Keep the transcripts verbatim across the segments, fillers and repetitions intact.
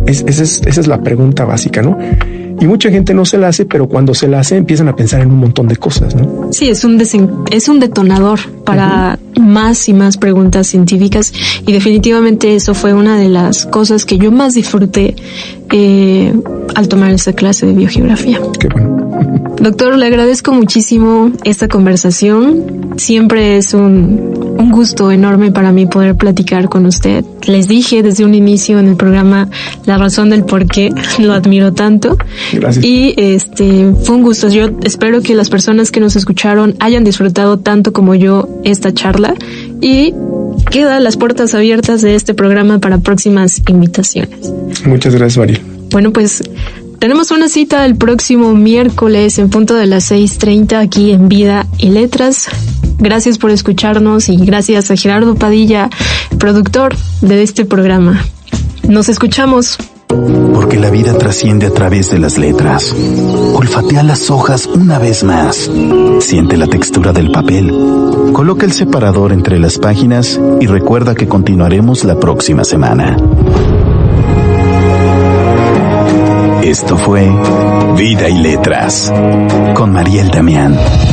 Es, esa, es, esa es la pregunta básica, ¿no? Y mucha gente no se la hace, pero cuando se la hace empiezan a pensar en un montón de cosas, ¿no? Sí, es un desen- es un detonador para uh-huh. más y más preguntas científicas, y definitivamente eso fue una de las cosas que yo más disfruté eh, al tomar esta clase de biogeografía. Qué bueno. Doctor, le agradezco muchísimo esta conversación. Siempre es un, un gusto enorme para mí poder platicar con usted. Les dije desde un inicio en el programa la razón del por qué lo admiro tanto. Gracias. Y este fue un gusto. Yo espero que las personas que nos escucharon hayan disfrutado tanto como yo esta charla, y quedan las puertas abiertas de este programa para próximas invitaciones. Muchas gracias, Mariel. Bueno, pues tenemos una cita el próximo miércoles en punto de las seis treinta aquí en Vida y Letras. Gracias por escucharnos y gracias a Gerardo Padilla, productor de este programa. Nos escuchamos. Porque la vida trasciende a través de las letras. Olfatea las hojas una vez más. Siente la textura del papel. Coloca el separador entre las páginas y recuerda que continuaremos la próxima semana. Esto fue Vida y Letras con Mariel Damián.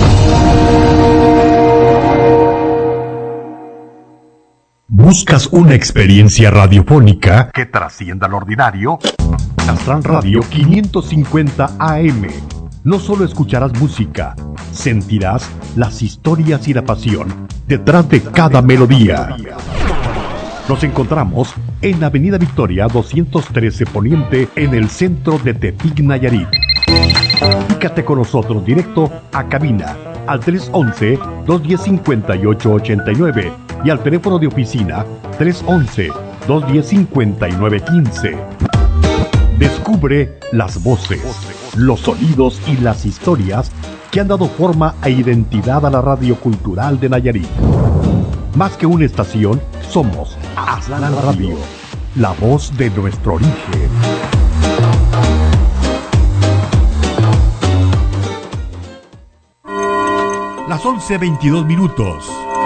¿Buscas una experiencia radiofónica que trascienda lo ordinario? Astran Radio quinientos cincuenta A M. No solo escucharás música, sentirás las historias y la pasión detrás de cada melodía. Nos encontramos en Avenida Victoria doscientos trece Poniente, en el centro de Tepic, Nayarit. Comunícate con nosotros directo a cabina al tres once, dos diez, cincuenta y ocho ochenta y nueve y al teléfono de oficina tres once, dos diez, cincuenta y nueve quince. Descubre las voces, los sonidos y las historias que han dado forma e identidad a la radio cultural de Nayarit. Más que una estación, somos Astran Radio, la voz de nuestro origen. Las once veintidós minutos.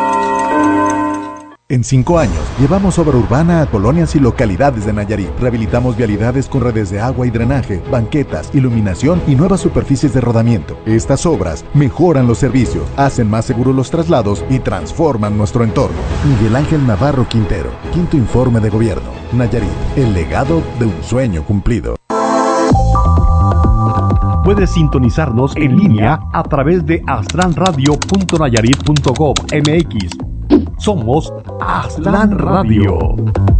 En cinco años, llevamos obra urbana a colonias y localidades de Nayarit. Rehabilitamos vialidades con redes de agua y drenaje, banquetas, iluminación y nuevas superficies de rodamiento. Estas obras mejoran los servicios, hacen más seguros los traslados y transforman nuestro entorno. Miguel Ángel Navarro Quintero, quinto informe de gobierno. Nayarit, el legado de un sueño cumplido. Puedes sintonizarnos en línea a través de astran radio punto nayarit punto gov punto m x. Somos Astran Radio.